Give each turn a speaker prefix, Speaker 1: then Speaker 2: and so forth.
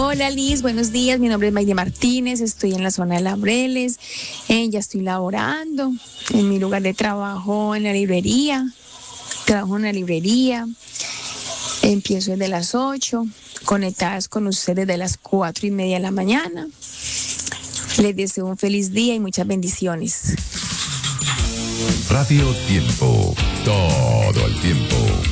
Speaker 1: Hola Liz, buenos días. Mi nombre es Mayde Martínez, estoy en la zona de Laureles. Ya estoy laborando en mi lugar de trabajo en la librería. Trabajo en la librería. Empiezo desde las 8, conectadas con ustedes desde las 4:30 de la mañana. Les deseo un feliz día y muchas bendiciones.
Speaker 2: Radio Tiempo, todo el tiempo.